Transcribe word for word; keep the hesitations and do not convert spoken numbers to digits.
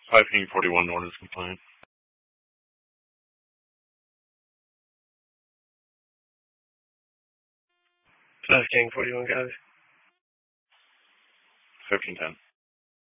five King forty-one orders compliant. five King forty-one, guys. fifteen ten.